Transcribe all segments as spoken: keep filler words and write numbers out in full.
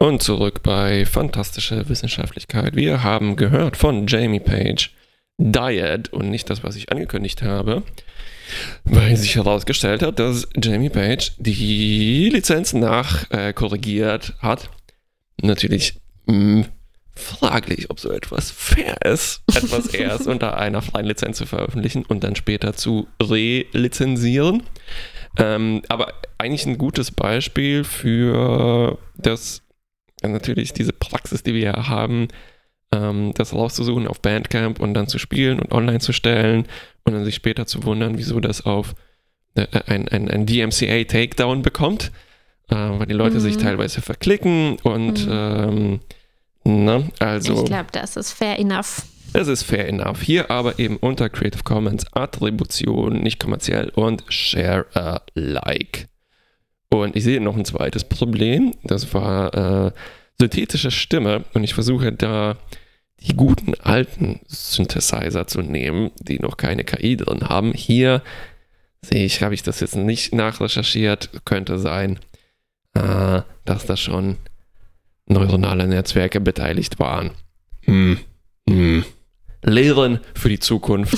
Und zurück bei Fantastische Wissenschaftlichkeit. Wir haben gehört von Jamie Page Diet und nicht das, was ich angekündigt habe, weil sich herausgestellt hat, dass Jamie Page die Lizenz nachkorrigiert äh, hat. Natürlich mh, fraglich, ob so etwas fair ist, etwas erst unter einer freien Lizenz zu veröffentlichen und dann später zu relizenzieren. Ähm, aber eigentlich ein gutes Beispiel für das, natürlich diese Praxis, die wir ja haben, ähm, das rauszusuchen auf Bandcamp und dann zu spielen und online zu stellen und dann sich später zu wundern, wieso das auf äh, ein, ein, ein D M C A-Takedown bekommt, äh, weil die Leute mhm. sich teilweise verklicken und mhm. ähm, na, also... Ich glaube, das ist fair enough. Es ist fair enough. Hier aber eben unter Creative Commons Attribution, nicht kommerziell und Share Alike. Und ich sehe noch ein zweites Problem. Das war äh, synthetische Stimme. Und ich versuche da die guten alten Synthesizer zu nehmen, die noch keine K I drin haben. Hier sehe ich, habe ich das jetzt nicht nachrecherchiert. Könnte sein, äh, dass da schon neuronale Netzwerke beteiligt waren. Hm. Hm. Lehren für die Zukunft.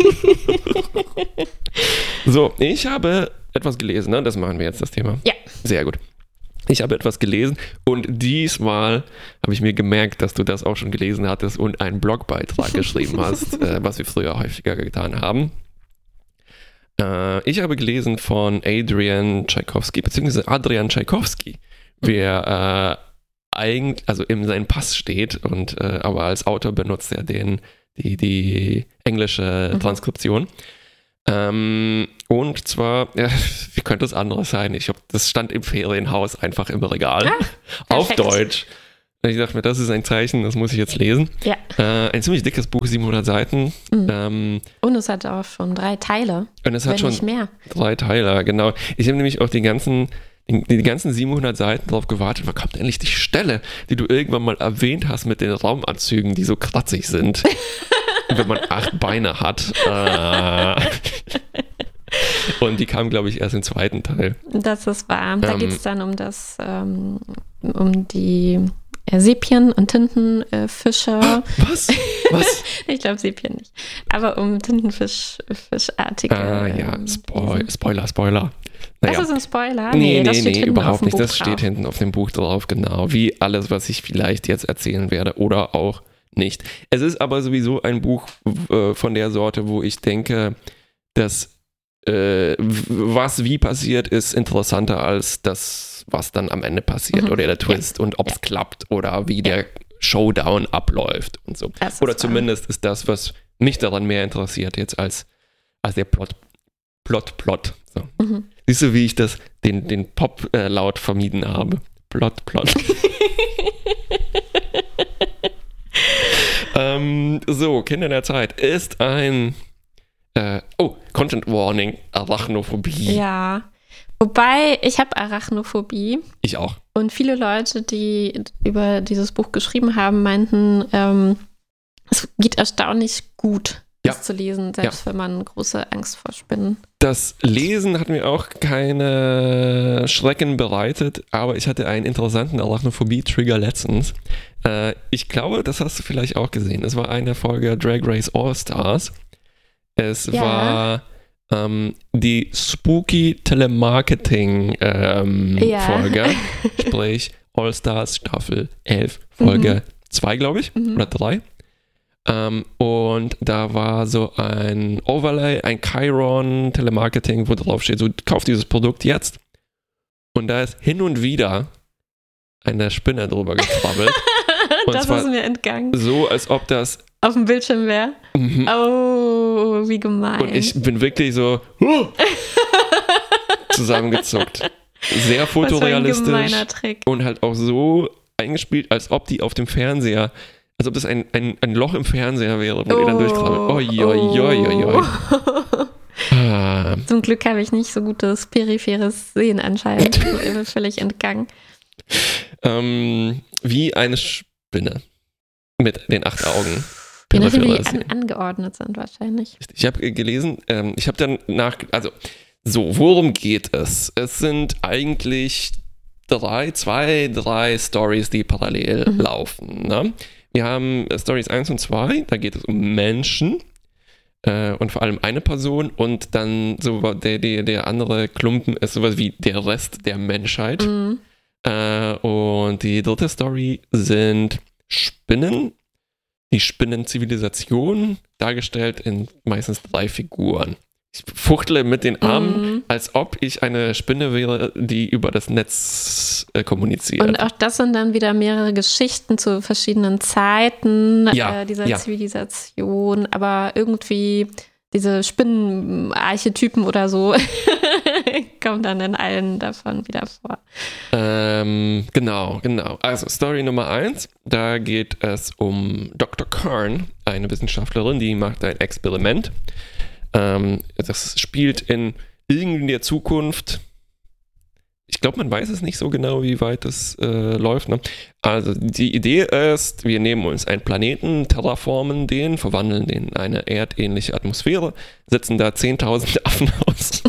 So, ich habe etwas gelesen, ne? Das machen wir jetzt, das Thema. Ja. Sehr gut. Ich habe etwas gelesen und diesmal habe ich mir gemerkt, dass du das auch schon gelesen hattest und einen Blogbeitrag geschrieben hast, äh, was wir früher häufiger getan haben. Äh, ich habe gelesen von Adrian Tchaikovsky, beziehungsweise Adrian Tchaikovsky, wer äh, eigentlich, also in seinem Pass steht und äh, aber als Autor benutzt er den Die, die englische Transkription. Mhm. Ähm, und zwar, ja, wie könnte es anderes sein? Ich hab, das stand im Ferienhaus einfach im Regal. Ah, auf Deutsch. Und ich dachte mir, das ist ein Zeichen, das muss ich jetzt lesen. Ja. Äh, ein ziemlich dickes Buch, siebenhundert Seiten. Mhm. Ähm, und es hat auch schon drei Teile. Und es hat wenn schon nicht mehr. drei Teile, genau. Ich habe nämlich auch die ganzen Die, die ganzen siebenhundert Seiten drauf gewartet, wann kommt endlich die Stelle, die du irgendwann mal erwähnt hast mit den Raumanzügen, die so kratzig sind, wenn man acht Beine hat. Äh. Und die kam, glaube ich, erst im zweiten Teil. Das ist wahr. Da Ähm, geht es dann um das, ähm, um die äh, Sepien- und Tintenfische. Was? Was? Ich glaube Sepien nicht. Aber um Tintenfischartige. Ah ja, ähm, Spoil- Spoiler, Spoiler. Naja. Das ist ein Spoiler? Nee, nee, das nee, steht nee hinten überhaupt auf dem nicht. Buch Das steht drauf. hinten auf dem Buch drauf, genau. Wie alles, was ich vielleicht jetzt erzählen werde oder auch nicht. Es ist aber sowieso ein Buch äh, von der Sorte, wo ich denke, dass äh, was wie passiert, ist interessanter als das, was dann am Ende passiert Mhm. oder der Twist Ja. und ob es Ja. klappt oder wie Ja. der Showdown abläuft und so. Das ist Oder wahr. zumindest ist das, was mich daran mehr interessiert jetzt als, als der Plot, Plot, Plot. So. Mhm. Siehst du, wie ich das, den, den Pop-Laut äh, vermieden habe? Plot, Plot. ähm, so, Kinder der Zeit ist ein äh, oh, Content Warning, Arachnophobie. Ja. Wobei, ich habe Arachnophobie. Ich auch. Und viele Leute, die über dieses Buch geschrieben haben, meinten, ähm, es geht erstaunlich gut, Ja. das zu lesen, selbst wenn man große Angst vor Spinnen. Das Lesen hat mir auch keine Schrecken bereitet, aber ich hatte einen interessanten Arachnophobie-Trigger letztens. Äh, ich glaube, das hast du vielleicht auch gesehen. Es war eine Folge Drag Race All Stars. Es Ja. war ähm, die Spooky Telemarketing ähm, Ja. Folge, sprich All Stars Staffel elf, Folge zwei, glaube ich, Mhm. oder drei. Ähm, und da war so ein Overlay, ein Chiron Telemarketing, wo drauf steht, so kauf dieses Produkt jetzt. Und da ist hin und wieder eine Spinne drüber gekrabbelt. Und Das zwar ist mir entgangen. so, als ob das Auf dem Bildschirm wäre. mhm. Oh, wie gemein. Und ich bin wirklich so huh, zusammengezuckt. Sehr Was für ein fotorealistisch gemeiner Trick. und halt auch so eingespielt, als ob die auf dem Fernseher, als ob das ein, ein, ein Loch im Fernseher wäre, wo die dann durchkrabbelt. Oi, oi, oi, oi, oi. Ah, Zum Glück habe ich nicht so gutes peripheres Sehen anscheinend. Mir ist völlig entgangen. ähm, wie eine Spinne mit den acht Augen. Die natürlich Peripheres an, Sehen. angeordnet sind wahrscheinlich. Ich habe gelesen, ähm, ich habe dann nach, also so, worum geht es? Es sind eigentlich drei, zwei, drei Stories, die parallel mhm. laufen. Ne? Wir haben Stories eins und zwei, da geht es um Menschen äh, und vor allem eine Person und dann so der, der, der andere Klumpen ist sowas wie der Rest der Menschheit. Mhm. Äh, und die dritte Story sind Spinnen, die Spinnenzivilisation, dargestellt in meistens drei Figuren. Ich fuchtle mit den Armen, mm. als ob ich eine Spinne wäre, die über das Netz äh, kommuniziert. Und auch das sind dann wieder mehrere Geschichten zu verschiedenen Zeiten ja, äh, dieser ja. Zivilisation, aber irgendwie diese Spinnenarchetypen oder so kommen dann in allen davon wieder vor. Ähm, genau, genau. Also Story Nummer eins, da geht es um Doktor Kern, eine Wissenschaftlerin, die macht ein Experiment. Ähm, das spielt in irgendwie der Zukunft. Ich glaube, man weiß es nicht so genau, wie weit es äh, läuft. Ne? Also die Idee ist, wir nehmen uns einen Planeten, terraformen den, verwandeln den in eine erdähnliche Atmosphäre, setzen da zehntausend Affen aus.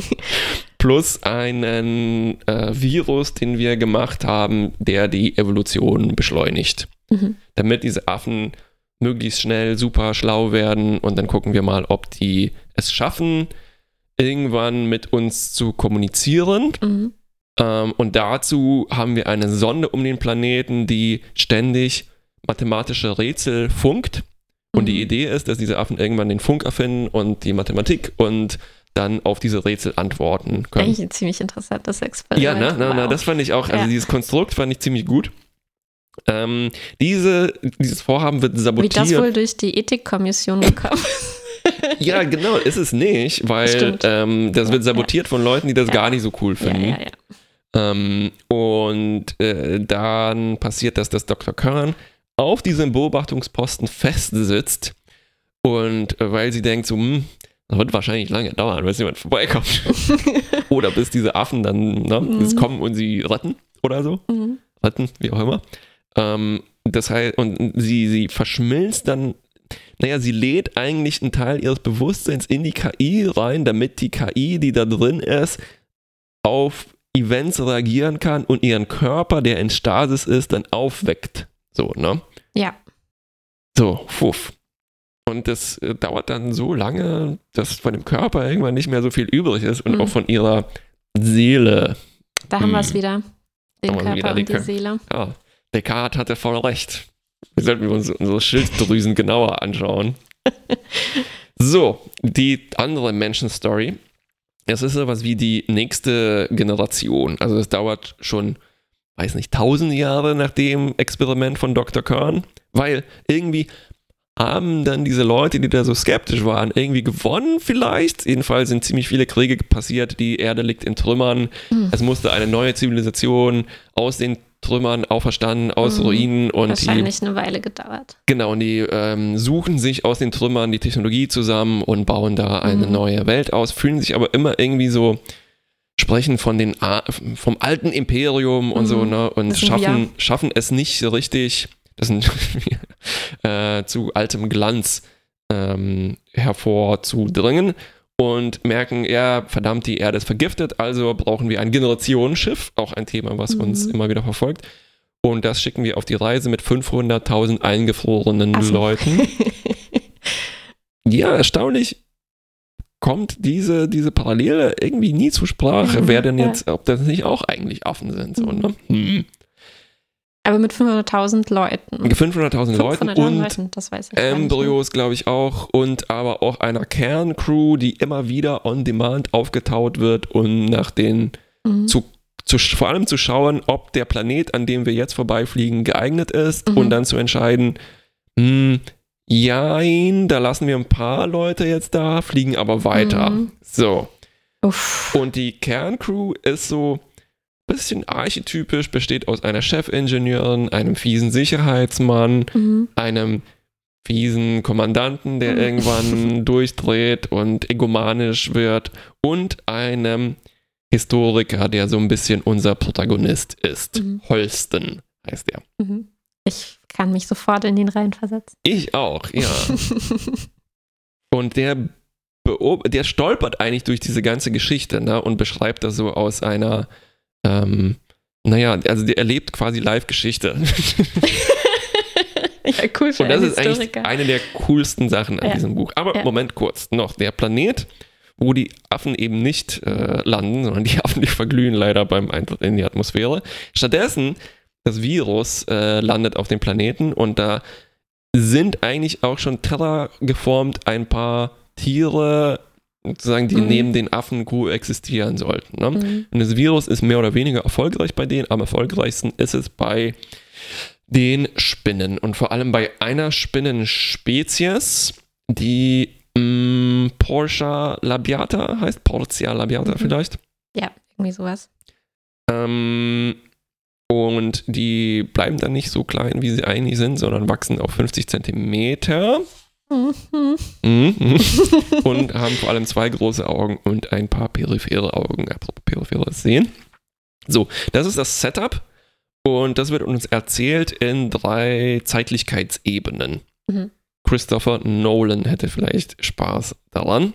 Plus einen äh, Virus, den wir gemacht haben, der die Evolution beschleunigt. Mhm. Damit diese Affen möglichst schnell super schlau werden und dann gucken wir mal, ob die es schaffen, irgendwann mit uns zu kommunizieren. Mhm. Ähm, und dazu haben wir eine Sonde um den Planeten, die ständig mathematische Rätsel funkt. Und mhm. die Idee ist, dass diese Affen irgendwann den Funk erfinden und die Mathematik und dann auf diese Rätsel antworten können. Eigentlich ein ziemlich interessantes Experiment. Ja, ne, ne, wow. ne, das fand ich auch, also ja. dieses Konstrukt fand ich ziemlich gut. Ähm, diese, dieses Vorhaben wird sabotiert. Wie das wohl durch die Ethikkommission gekommen Ja, genau, ist es nicht, weil ähm, das wird sabotiert ja. von Leuten, die das ja. gar nicht so cool finden. Ja, ja, ja. Ähm, und äh, dann passiert das, dass Doktor Kern auf diesem Beobachtungsposten festsitzt und äh, weil sie denkt so, hm, das wird wahrscheinlich lange dauern, bis jemand vorbeikommt. Oder bis diese Affen dann ne, mhm. kommen und sie retten oder so. Mhm. Retten, wie auch immer. Ähm, das heißt, und sie, sie verschmilzt dann, naja, sie lädt eigentlich einen Teil ihres Bewusstseins in die K I rein, damit die K I, die da drin ist, auf Events reagieren kann und ihren Körper, der in Stasis ist, dann aufweckt. So, ne? Ja. So, fuff. Und das äh, dauert dann so lange, dass von dem Körper irgendwann nicht mehr so viel übrig ist und mhm. auch von ihrer Seele. Da haben hm. wir es wieder. Den Körper wieder, und die, die Seele. Ja. Descartes hatte voll recht. Wir sollten uns unsere Schilddrüsen genauer anschauen. So, die andere Menschenstory. Es ist sowas wie die nächste Generation. Also es dauert schon, weiß nicht, tausend Jahre nach dem Experiment von Doktor Kern, weil irgendwie haben dann diese Leute, die da so skeptisch waren, irgendwie gewonnen vielleicht. Jedenfalls sind ziemlich viele Kriege passiert, die Erde liegt in Trümmern. Mhm. Es musste eine neue Zivilisation aus den Trümmern auferstanden, aus mhm. Ruinen. Und wahrscheinlich die, eine Weile gedauert. Genau, und die ähm, suchen sich aus den Trümmern die Technologie zusammen und bauen da eine mhm. neue Welt aus, fühlen sich aber immer irgendwie so, sprechen von den vom alten Imperium und mhm. so, ne? Und schaffen, schaffen es nicht so richtig, das sind äh, zu altem Glanz ähm, hervorzudringen. Und merken, ja, verdammt, die Erde ist vergiftet, also brauchen wir ein Generationenschiff, auch ein Thema, was mhm. uns immer wieder verfolgt. Und das schicken wir auf die Reise mit fünfhunderttausend eingefrorenen so. Leuten. Ja, erstaunlich kommt diese, diese Parallele irgendwie nie zur Sprache, mhm, wer denn jetzt, ja. ob das nicht auch eigentlich Affen sind. So, ne? Hm. Aber mit fünfhunderttausend Leuten. fünfhunderttausend Leuten und Leuten, das weiß ich Embryos, glaube ich, auch. Und aber auch einer Kerncrew, die immer wieder on demand aufgetaut wird, um nach den, mhm. zu, zu, vor allem zu schauen, ob der Planet, an dem wir jetzt vorbeifliegen, geeignet ist mhm. und dann zu entscheiden, mh, jein, da lassen wir ein paar Leute jetzt da, fliegen aber weiter. Mhm. So. Uff. Und die Kerncrew ist so bisschen archetypisch, besteht aus einer Chefingenieurin, einem fiesen Sicherheitsmann, mhm. einem fiesen Kommandanten, der mhm. irgendwann durchdreht und egomanisch wird und einem Historiker, der so ein bisschen unser Protagonist ist. Mhm. Holston heißt er. Mhm. Ich kann mich sofort in den reinversetzen. Ich auch, ja. Und der, beob- der stolpert eigentlich durch diese ganze Geschichte, ne, und beschreibt das so aus einer Ähm, naja, also der erlebt quasi Live-Geschichte. Ja, cool für Und das einen ist eigentlich Historiker. eine der coolsten Sachen an Ja. diesem Buch. Aber Ja. Moment kurz, noch der Planet, wo die Affen eben nicht äh, landen, sondern die Affen, die verglühen leider beim Eintritt in die Atmosphäre. Stattdessen, das Virus äh, landet auf dem Planeten und da sind eigentlich auch schon terraformt ein paar Tiere, sozusagen, die Mhm. neben den Affen koexistieren sollten. Ne? Mhm. Und das Virus ist mehr oder weniger erfolgreich bei denen. Am erfolgreichsten ist es bei den Spinnen. Und vor allem bei einer Spinnenspezies, die mh, Portia labiata heißt. Portia labiata Mhm. vielleicht. Ja, irgendwie sowas. Ähm, und die bleiben dann nicht so klein, wie sie eigentlich sind, sondern wachsen auf fünfzig Zentimeter. Mhm. Mhm. Und haben vor allem zwei große Augen und ein paar periphere Augen. Apropos peripheres Sehen. So, das ist das Setup und das wird uns erzählt in drei Zeitlichkeitsebenen. Mhm. Christopher Nolan hätte vielleicht Spaß daran.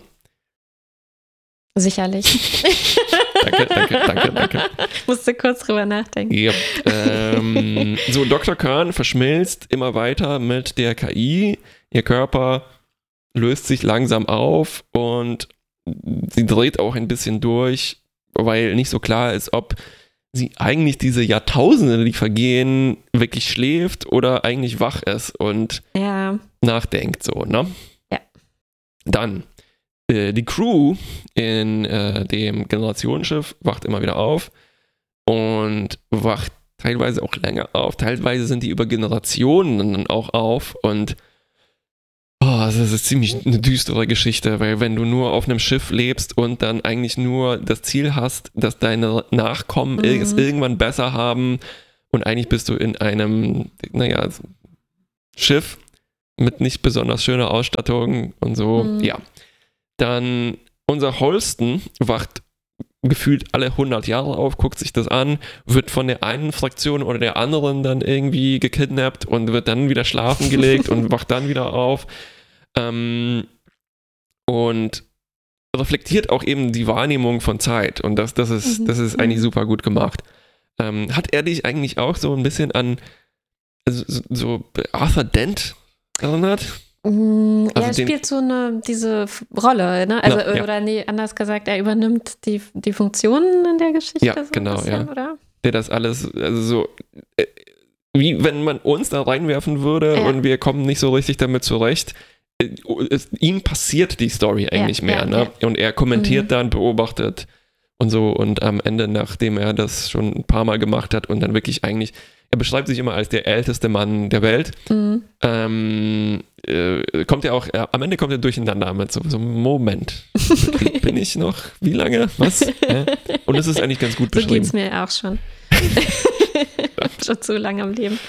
Sicherlich. Danke, danke, danke, danke. Musste kurz drüber nachdenken. Yep. Ähm, so, Doktor Kern verschmilzt immer weiter mit der K I. Ihr Körper löst sich langsam auf und sie dreht auch ein bisschen durch, weil nicht so klar ist, ob sie eigentlich diese Jahrtausende, die vergehen, wirklich schläft oder eigentlich wach ist und Ja. nachdenkt, so, ne? Ja. Dann, äh, die Crew in äh, dem Generationsschiff wacht immer wieder auf und wacht teilweise auch länger auf. Teilweise sind die über Generationen dann auch auf und oh, das ist ziemlich eine düstere Geschichte, weil wenn du nur auf einem Schiff lebst und dann eigentlich nur das Ziel hast, dass deine Nachkommen Mhm. es irgendwann besser haben und eigentlich bist du in einem, naja, Schiff mit nicht besonders schöner Ausstattung und so, Mhm. ja. Dann unser Holston wacht gefühlt alle hundert Jahre auf, guckt sich das an, wird von der einen Fraktion oder der anderen dann irgendwie gekidnappt und wird dann wieder schlafen gelegt und wacht dann wieder auf. Ähm, und reflektiert auch eben die Wahrnehmung von Zeit. Und das, das, ist, Mhm. das ist eigentlich Mhm. super gut gemacht. Ähm, hat er dich eigentlich auch so ein bisschen an so, so Arthur Dent erinnert? Mm, Also ja, er den- spielt so eine, diese F- Rolle, ne? Also, Ja, ja. oder nee, anders gesagt, er übernimmt die, die Funktionen in der Geschichte. Ja, so ein genau, bisschen, ja. Oder? Der das alles, also so, äh, wie wenn man uns da reinwerfen würde Ja. und wir kommen nicht so richtig damit zurecht. Äh, Es, ihm passiert die Story eigentlich Ja, mehr, ja, ne? Und er kommentiert Mhm. dann, beobachtet und so und am Ende, nachdem er das schon ein paar Mal gemacht hat und dann wirklich eigentlich, er beschreibt sich immer als der älteste Mann der Welt, Mhm. ähm, äh, kommt er auch, äh, am Ende kommt er durcheinander mit so, so Moment, bin ich noch, wie lange, was? Hä? Und es ist eigentlich ganz gut So beschrieben. geht's mir auch schon. Schon zu lange am Leben.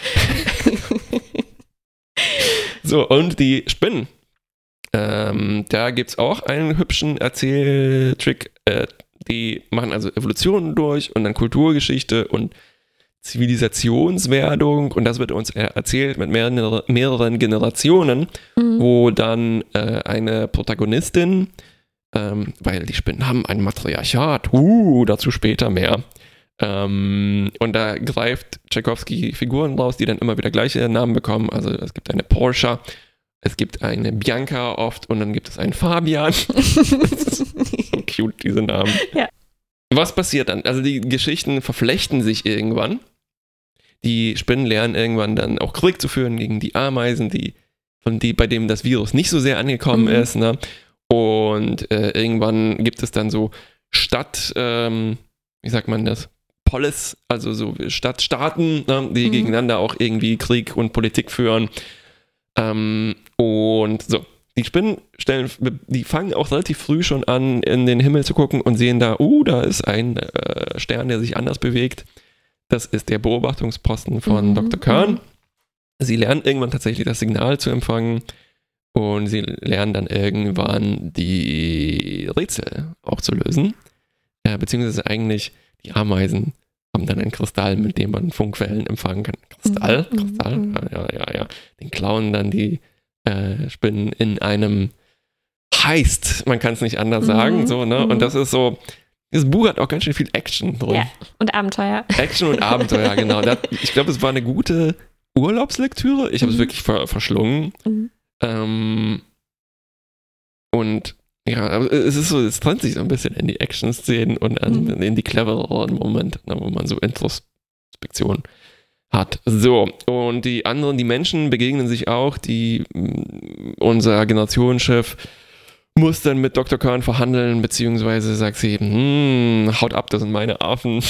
So, und die Spinnen. Ähm, da gibt es auch einen hübschen Erzähltrick. Äh, die machen also Evolution durch und dann Kulturgeschichte und Zivilisationswerdung. Und das wird uns er- erzählt mit mehreren, mehreren Generationen, Mhm. wo dann äh, eine Protagonistin, ähm, weil die Spinnen haben ein Matriarchat, uh, dazu später mehr. Ähm, und da greift Tchaikovsky Figuren raus, die dann immer wieder gleiche Namen bekommen. Also es gibt eine Portia, es gibt eine Bianca oft und dann gibt es einen Fabian. Das ist so cute, diese Namen. Ja. Was passiert dann? Also die Geschichten verflechten sich irgendwann. Die Spinnen lernen irgendwann dann auch Krieg zu führen gegen die Ameisen, die, von die, bei denen das Virus nicht so sehr angekommen Mhm. ist. Ne? Und äh, irgendwann gibt es dann so Stadt, ähm, wie sagt man das? Polis, also so Stadtstaaten, ne, die Mhm. gegeneinander auch irgendwie Krieg und Politik führen. Ähm, und so, die Spinnen stellen, die fangen auch relativ früh schon an, in den Himmel zu gucken und sehen da, uh, da ist ein äh, Stern, der sich anders bewegt. Das ist der Beobachtungsposten von Mhm, Doktor Kern. mhm. Sie lernen irgendwann tatsächlich das Signal zu empfangen und sie lernen dann irgendwann die Rätsel auch zu lösen. Äh, beziehungsweise eigentlich die Ameisen haben dann einen Kristall, mit dem man Funkwellen empfangen kann. Kristall? Mhm, Kristall? mhm. Ja, ja, ja, ja. Den klauen dann die äh, Spinnen in einem Heist, man kann es nicht anders Mhm, sagen, so, ne? mhm. Und das ist so, Das Buch hat auch ganz schön viel Action drin. Ja, und Abenteuer. Action und Abenteuer, genau. Das, ich glaube, es war eine gute Urlaubslektüre. Ich habe es Mhm. wirklich ver- verschlungen. Mhm. Ähm, und ja, aber es ist so, es trennt sich so ein bisschen in die Action-Szenen und an, Mhm. in die clevereren Momente, ne, wo man so Introspektion hat. So, und die anderen, die Menschen begegnen sich auch, die mh, unser Generationenchef muss dann mit Doktor Khan verhandeln, beziehungsweise sagt sie, hm, haut ab, das sind meine Affen.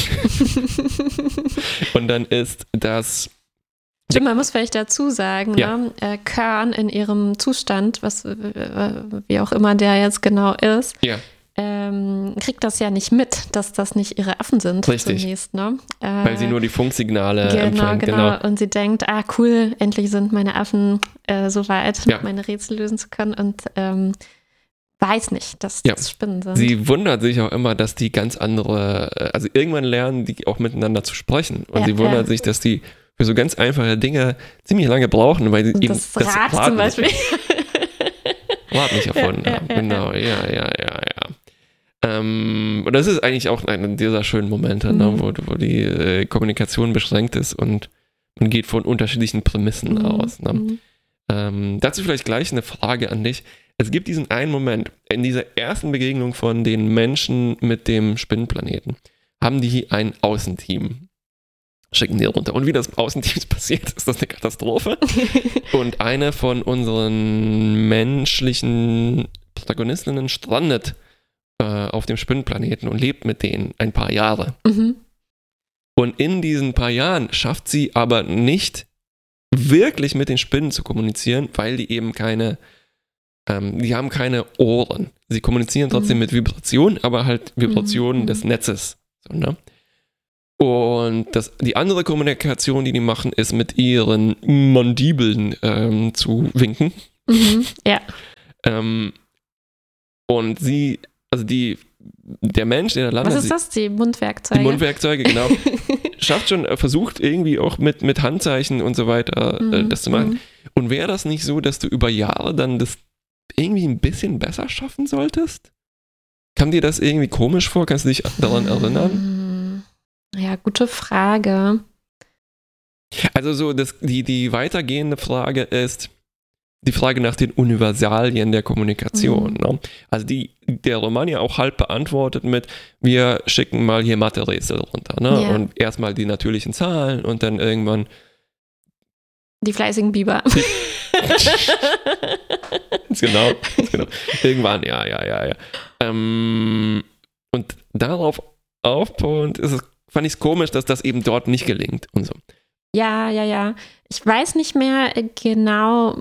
Und dann ist das Stimmt, man muss vielleicht dazu sagen, Ja. ne? äh, Khan in ihrem Zustand, was äh, wie auch immer der jetzt genau ist, Ja. ähm, kriegt das ja nicht mit, dass das nicht ihre Affen sind. Richtig. Zunächst, ne? äh, Weil sie nur die Funksignale genau, empfängt. genau, Genau. Und sie denkt, ah cool, endlich sind meine Affen äh, so weit, Ja. meine Rätsel lösen zu können und ähm, weiß nicht, dass Ja. das Spinnen sind. Sie wundert sich auch immer, dass die ganz andere, äh, also irgendwann lernen die auch miteinander zu sprechen. Und Ja, sie wundert ja. sich, dass die für so ganz einfache Dinge ziemlich lange brauchen, weil sie Und eben das Rad zum nicht, Beispiel. Rad nicht erfunden Ja, ja, haben. ja, Genau, ja, ja, ja, ja. Ähm, und das ist eigentlich auch einer dieser schönen Momente, ne, Mhm. wo, wo die äh, Kommunikation beschränkt ist und man geht von unterschiedlichen Prämissen Mhm. aus. Ne? Mhm. Ähm, dazu vielleicht gleich eine Frage an dich. Es gibt diesen einen Moment, in dieser ersten Begegnung von den Menschen mit dem Spinnenplaneten, haben die ein Außenteam, schicken die runter. Und wie das Außenteams passiert, ist das eine Katastrophe. Und eine von unseren menschlichen Protagonistinnen strandet äh, auf dem Spinnenplaneten und lebt mit denen ein paar Jahre. Mhm. Und in diesen paar Jahren schafft sie aber nicht wirklich mit den Spinnen zu kommunizieren, weil die eben keine, ähm, die haben keine Ohren. Sie kommunizieren trotzdem Mhm. mit Vibrationen, aber halt Vibrationen Mhm. des Netzes. So, ne? Und das, die andere Kommunikation, die die machen, ist mit ihren Mandibeln ähm, zu winken. Mhm. Ja. Ähm, und sie, also die, der Mensch, der da landet, Was ist das? Die Mundwerkzeuge? die Mundwerkzeuge, genau, schafft schon, äh, versucht irgendwie auch mit, mit Handzeichen und so weiter äh, Mhm. das zu machen. Mhm. Und wäre das nicht so, dass du über Jahre dann das irgendwie ein bisschen besser schaffen solltest? Kam dir das irgendwie komisch vor? Kannst du dich daran erinnern? Mhm. Ja, gute Frage. Also so, das, die, die weitergehende Frage ist die Frage nach den Universalien der Kommunikation. Mhm. Ne? Also die der Roman ja auch halb beantwortet mit, wir schicken mal hier Mathe-Rätsel runter. Ne? Ja. Und erstmal die natürlichen Zahlen und dann irgendwann Die fleißigen Biber. Ganz genau, ganz genau. Irgendwann, ja, ja, ja, ja. Ähm, und darauf aufbauend ist es, fand ich es komisch, dass das eben dort nicht gelingt und so. Ja, ja, ja. Ich weiß nicht mehr genau,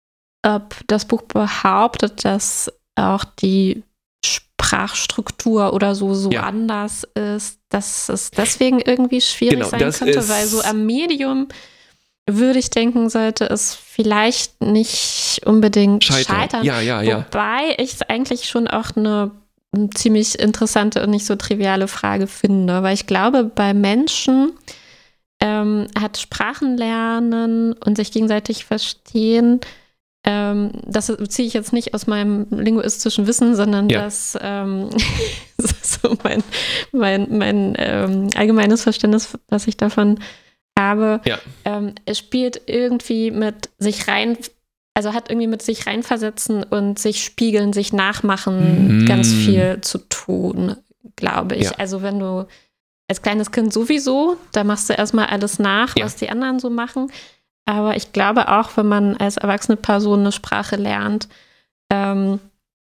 ob das Buch behauptet, dass auch die Sprachstruktur oder so so Ja. anders ist, dass es deswegen irgendwie schwierig Genau, sein das könnte, ist- weil so am Medium würde ich denken, sollte es vielleicht nicht unbedingt Scheitern. scheitern. Ja, ja, ja. Wobei ich es eigentlich schon auch eine eine ziemlich interessante und nicht so triviale Frage finde, weil ich glaube, bei Menschen ähm, hat Sprachenlernen und sich gegenseitig verstehen, ähm, das beziehe ich jetzt nicht aus meinem linguistischen Wissen, sondern Ja. das, ähm, das ist so mein, mein, mein ähm, allgemeines Verständnis, was ich davon habe. Ja. Ähm, es spielt irgendwie mit sich rein, also hat irgendwie mit sich reinversetzen und sich spiegeln, sich nachmachen Mhm. ganz viel zu tun, glaube ich. Ja. Also wenn du als kleines Kind sowieso, da machst du erstmal alles nach, Ja. was die anderen so machen. Aber ich glaube auch, wenn man als erwachsene Person eine Sprache lernt ähm,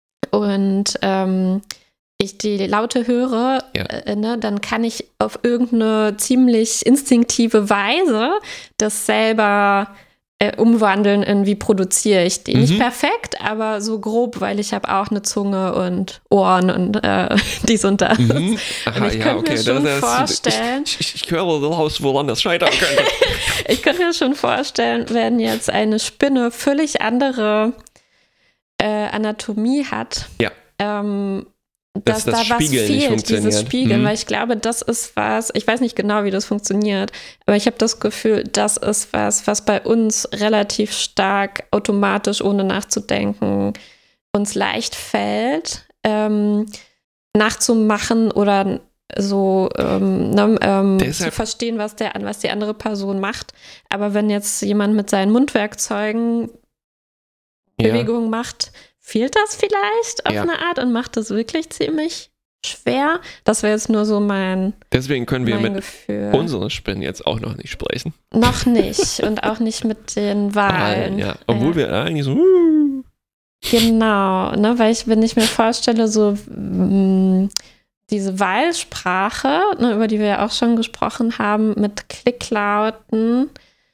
und ähm, ich die Laute höre, Ja. äh, ne, dann kann ich auf irgendeine ziemlich instinktive Weise das selber äh, umwandeln in wie produziere ich die. Mhm. Nicht perfekt, aber so grob, weil ich habe auch eine Zunge und Ohren und äh, dies und das. Mhm. Aha, Und ich ja, könnte okay. mir schon das, das, vorstellen- Ich, ich, ich höre raus, woran das scheitern könnte. Ich könnte mir schon vorstellen, wenn jetzt eine Spinne völlig andere äh, Anatomie hat, Ja. ähm, Dass dass das da was Spiegeln nicht fehlt, funktioniert. dieses Spiegeln, Mhm. weil ich glaube, das ist was, ich weiß nicht genau, wie das funktioniert, aber ich habe das Gefühl, das ist was, was bei uns relativ stark automatisch, ohne nachzudenken, uns leicht fällt. Ähm, nachzumachen oder so ähm, ne, ähm, Deshalb- zu verstehen, was, der, was die andere Person macht. Aber wenn jetzt jemand mit seinen Mundwerkzeugen Ja. Bewegungen macht, fehlt das vielleicht auf Ja. eine Art und macht das wirklich ziemlich schwer. Das wäre jetzt nur so mein, Deswegen können wir mein mit Gefühl. unseren Spinnen jetzt auch noch nicht sprechen. Noch nicht. Und auch nicht mit den Wahlen. Ja. Obwohl Ja. wir eigentlich so, uh, Genau, ne, weil ich, wenn ich mir vorstelle, so mh, diese Wahlsprache, ne, über die wir ja auch schon gesprochen haben, mit Klicklauten,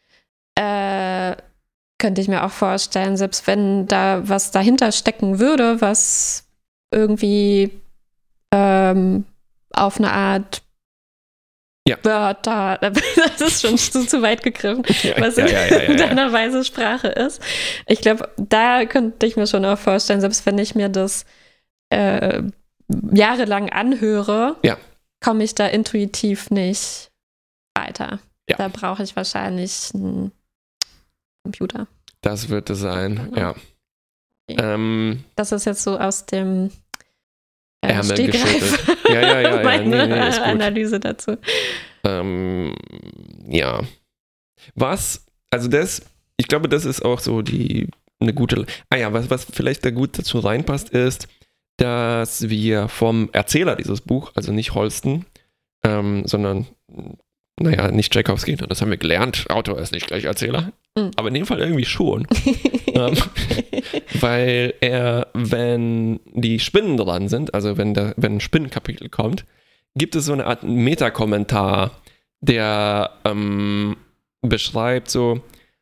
äh, könnte ich mir auch vorstellen, selbst wenn da was dahinter stecken würde, was irgendwie ähm, auf eine Art Ja. Wörter, das ist schon zu, zu weit gegriffen, ja, was ja, in ja, ja, ja, ja. deiner Weise Sprache ist. Ich glaube, da könnte ich mir schon auch vorstellen, selbst wenn ich mir das äh, jahrelang anhöre, Ja. komme ich da intuitiv nicht weiter. Ja. Da brauche ich wahrscheinlich einen Computer. Das wird es sein, Ja. ja. Okay. Ähm, Das ist jetzt so aus dem äh, Ärmel Stegreif. geschüttelt. Ja, ja, ja, ja. Meine Nee, nee, ist gut. Analyse dazu. Ähm, ja. Was, also das, ich glaube, das ist auch so die, eine gute, ah ja, was, was vielleicht da gut dazu reinpasst, ist, dass wir vom Erzähler dieses Buch, also nicht Holsten, ähm, sondern, naja, nicht Tchaikovsky, das haben wir gelernt, Autor ist nicht gleich Erzähler, Mhm. aber in dem Fall irgendwie schon. ähm, weil er, wenn die Spinnen dran sind, also wenn, der, wenn ein Spinnenkapitel kommt, gibt es so eine Art Metakommentar, der ähm, beschreibt so,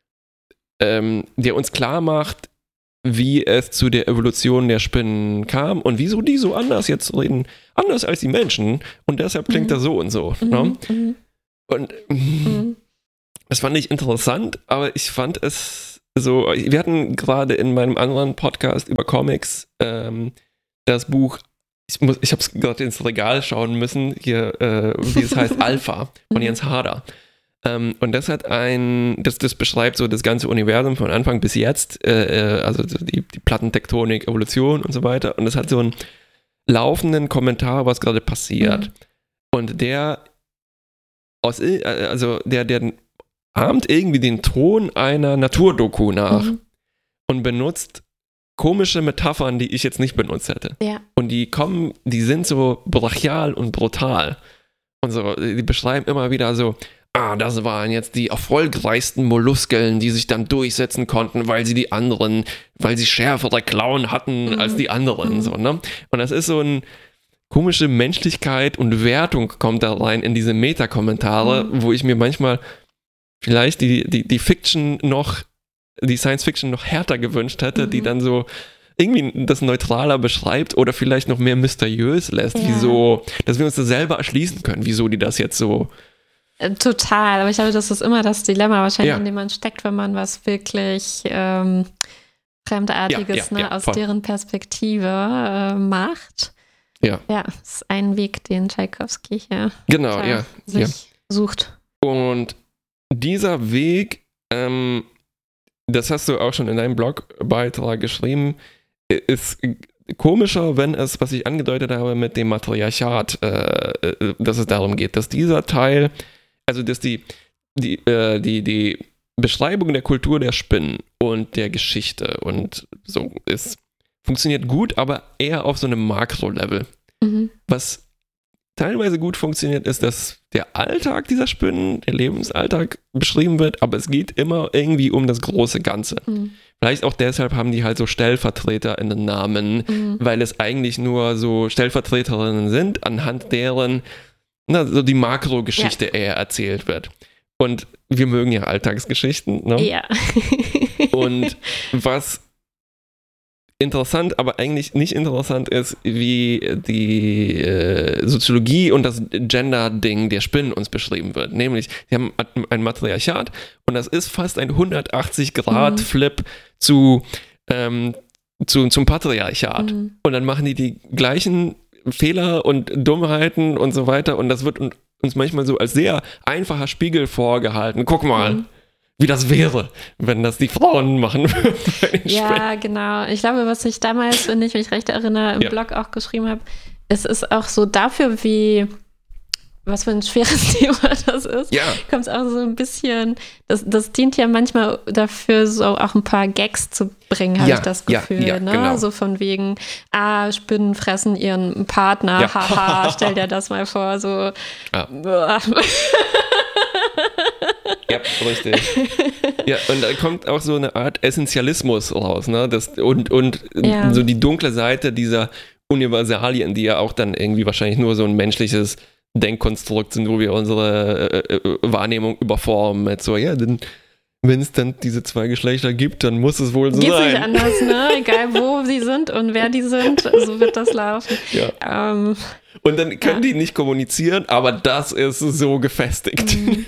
ähm, der uns klar macht, wie es zu der Evolution der Spinnen kam und wieso die so anders jetzt reden, anders als die Menschen und deshalb klingt Mhm. das so und so. Mhm, Ne? mhm, Und mhm. das fand ich interessant, aber ich fand es so, wir hatten gerade in meinem anderen Podcast über Comics ähm, das Buch, ich, muss, ich habe es gerade ins Regal schauen müssen, hier, äh, wie es heißt, Alpha von Mhm. Jens Harder. Ähm, und das hat ein, das, das beschreibt so das ganze Universum von Anfang bis jetzt, äh, äh, also die, die Plattentektonik, Evolution und so weiter. Und das hat so einen laufenden Kommentar, was gerade passiert. Mhm. Und der aus, äh, also der, der ahmt irgendwie den Ton einer Naturdoku nach Mhm. und benutzt komische Metaphern, die ich jetzt nicht benutzt hätte. Ja. Und die kommen, die sind so brachial und brutal. Und so, die beschreiben immer wieder so, ah, das waren jetzt die erfolgreichsten Molluskeln, die sich dann durchsetzen konnten, weil sie die anderen, weil sie schärfere Klauen hatten Mhm. als die anderen. Mhm. So, ne? Und das ist so eine komische Menschlichkeit und Wertung kommt da rein in diese Meta-Kommentare, Mhm. wo ich mir manchmal vielleicht die, die, die Fiction noch, die Science-Fiction noch härter gewünscht hätte, Mhm. die dann so irgendwie das neutraler beschreibt oder vielleicht noch mehr mysteriös lässt, Ja. wieso, dass wir uns das selber erschließen können, wieso die das jetzt so. Äh, Total, aber ich glaube, das ist immer das Dilemma wahrscheinlich, Ja. in dem man steckt, wenn man was wirklich ähm, Fremdartiges Ja, ja, ne, ja, aus voll. deren Perspektive äh, macht. Ja. Ja, das ist ein Weg, den Tchaikovsky hier Genau, da ja. sich ja. sucht. Und dieser Weg, ähm, das hast du auch schon in deinem Blogbeitrag geschrieben, ist komischer, wenn es, was ich angedeutet habe, mit dem Matriarchat, äh, dass es darum geht, dass dieser Teil, also dass die, die, äh, die, die Beschreibung der Kultur der Spinnen und der Geschichte und so ist, funktioniert gut, aber eher auf so einem Makro-Level. Mhm. Was teilweise gut funktioniert, ist, dass der Alltag dieser Spinnen, der Lebensalltag beschrieben wird, aber es geht immer irgendwie um das große Ganze. Mhm. Vielleicht auch deshalb haben die halt so Stellvertreter in den Namen, Mhm. weil es eigentlich nur so Stellvertreterinnen sind, anhand deren na, so die Makrogeschichte eher erzählt wird. Und wir mögen ja Alltagsgeschichten, ne? Ja. Und was interessant, aber eigentlich nicht interessant ist, wie die äh, Soziologie und das Gender-Ding der Spinnen uns beschrieben wird. Nämlich, sie haben ein Matriarchat und das ist fast ein hundertachtzig Grad Flip zu, ähm, zu, zum Patriarchat. Mhm. Und dann machen die die gleichen Fehler und Dummheiten und so weiter und das wird uns manchmal so als sehr einfacher Spiegel vorgehalten. Guck mal, Mhm. wie das wäre, wenn das die Frauen machen würden bei den Spinnen. Ja, genau. Ich glaube, was ich damals, wenn ich mich recht erinnere, im Ja. Blog auch geschrieben habe, es ist auch so dafür, wie, was für ein schweres Thema das ist, Ja. kommt es auch so ein bisschen, das, das dient ja manchmal dafür, so auch ein paar Gags zu bringen, habe Ja, ich das ja, Gefühl. ja, ne? genau. So von wegen, ah, Spinnen fressen ihren Partner, Ja. haha, stell dir das mal vor, so. Ja. Boah. Ja, richtig. Ja, und da kommt auch so eine Art Essentialismus raus, ne? Das, und und Ja. so die dunkle Seite dieser Universalien, die ja auch dann irgendwie wahrscheinlich nur so ein menschliches Denkkonstrukt sind, wo wir unsere äh, äh, Wahrnehmung überformen mit so, ja, denn wenn es dann diese zwei Geschlechter gibt, dann muss es wohl so Geht sein. nicht anders, ne? Egal wo sie sind und wer die sind, so wird das laufen. Ja. Ähm, Und dann können Ja. die nicht kommunizieren, aber das ist so gefestigt. Mhm.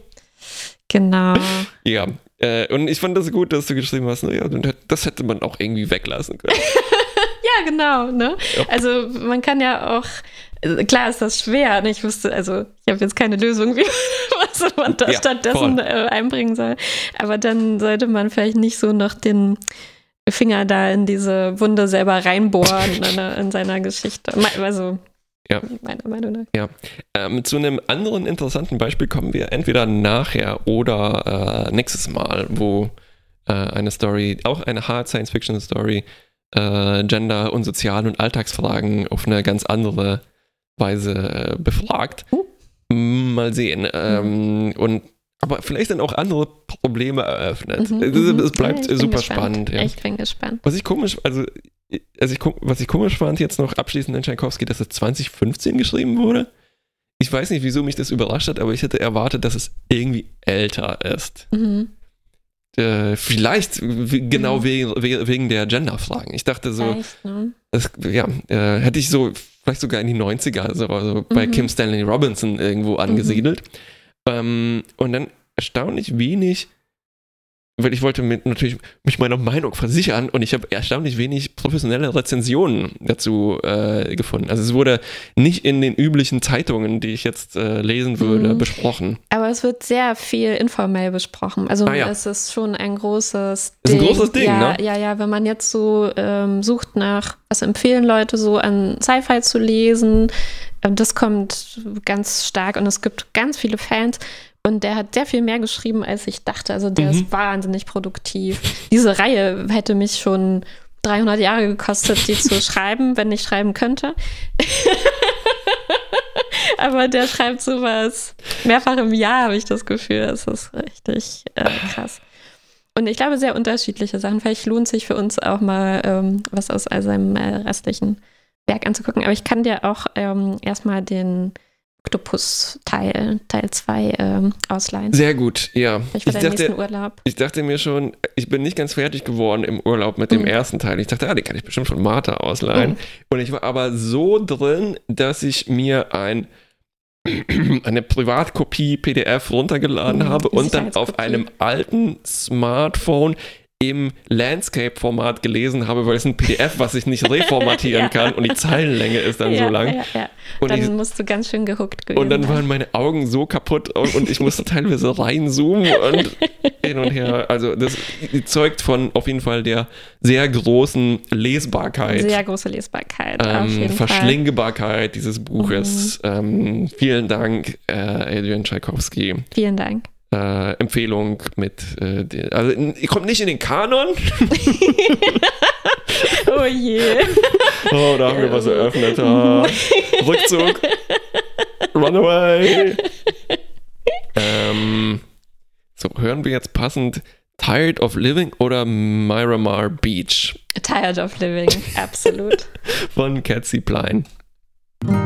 genau. Ja, äh, und ich fand das gut, dass du geschrieben hast, naja, das hätte man auch irgendwie weglassen können. Ja, genau, ne? Ja. Also man kann ja auch, also klar ist das schwer, ne? Ich wusste, also ich habe jetzt keine Lösung, wie was man da Ja, stattdessen voll. äh, einbringen soll. Aber dann sollte man vielleicht nicht so noch den Finger da in diese Wunde selber reinbohren in, in seiner Geschichte. Me- Also, Ja. meiner Meinung nach. Ähm, zu einem anderen interessanten Beispiel kommen wir entweder nachher oder äh, nächstes Mal, wo äh, eine Story, auch eine Hard Science-Fiction-Story, äh, Gender- und Sozial- und Alltagsfragen auf eine ganz andere Weise äh, befragt. Uh. Mal sehen. Ähm, und aber vielleicht dann auch andere Probleme eröffnet. Mhm, es, mhm. es bleibt Ja, ich bin super gespannt. spannend. Ja. Ich bin gespannt. Was ich komisch, also, also ich, gu- was ich komisch fand jetzt noch abschließend in Tchaikovsky, dass es zwanzig fünfzehn geschrieben wurde. Ich weiß nicht, wieso mich das überrascht hat, aber ich hätte erwartet, dass es irgendwie älter ist. Mhm. Äh, vielleicht w- genau Mhm. wegen, we- wegen der Genderfragen. Ich dachte so, Echt, ne? das, ja, äh, hätte ich so vielleicht sogar in die neunziger, so, also bei Mhm. Kim Stanley Robinson irgendwo angesiedelt. Ähm, und dann erstaunlich wenig, weil ich wollte mit, natürlich mich meiner Meinung versichern und ich habe erstaunlich wenig professionelle Rezensionen dazu äh, gefunden. Also es wurde nicht in den üblichen Zeitungen, die ich jetzt äh, lesen würde, Mhm. besprochen. Aber es wird sehr viel informell besprochen. Also Ah, ja. es ist schon ein großes Ist ein Ding. großes Ding, ja, ne? Ja, ja, wenn man jetzt so ähm, sucht nach, was empfehlen Leute so an Sci-Fi zu lesen, äh, das kommt ganz stark und es gibt ganz viele Fans. Und der hat sehr viel mehr geschrieben, als ich dachte. Also der Mhm. ist wahnsinnig produktiv. Diese Reihe hätte mich schon dreihundert Jahre gekostet, die zu schreiben, wenn ich schreiben könnte. Aber der schreibt sowas mehrfach im Jahr, habe ich das Gefühl. Das ist richtig äh, krass. Und ich glaube, sehr unterschiedliche Sachen. Vielleicht lohnt sich für uns auch mal, ähm, was aus all seinem äh, restlichen Werk anzugucken. Aber ich kann dir auch ähm, erstmal den Octopus-Teil, Teil zwei ähm, ausleihen. Sehr gut, ja. Ich war Ich der nächsten dachte, Urlaub. ich dachte mir schon, ich bin nicht ganz fertig geworden im Urlaub mit dem Mhm. ersten Teil. Ich dachte, ah, den kann ich bestimmt von Martha ausleihen. Mhm. Und ich war aber so drin, dass ich mir ein eine Privatkopie P D F runtergeladen Mhm, habe und dann auf Sicherheitskopie. einem alten Smartphone im Landscape-Format gelesen habe, weil es ein P D F, was ich nicht reformatieren Ja. kann und die Zeilenlänge ist dann ja, so lang. Ja, ja. Und, Dann ich, musst du ganz schön gehuckt gewesen und dann sein. waren meine Augen so kaputt und, und ich musste teilweise reinzoomen und hin und her. Also das zeugt von auf jeden Fall der sehr großen Lesbarkeit. Sehr große Lesbarkeit, auf Ähm, jeden Fall. Verschlingbarkeit dieses Buches. Ähm, vielen Dank, äh, Adrian Tchaikovsky. Vielen Dank. Äh, Empfehlung mit, äh, die, also n- ihr kommt nicht in den Kanon. Oh je. Oh, da haben wir was eröffnet. Ah. Rückzug. Runaway. ähm, so, hören wir jetzt passend Tired of Living oder Miramar Beach Tired of living, absolut. von Cat C. Pline.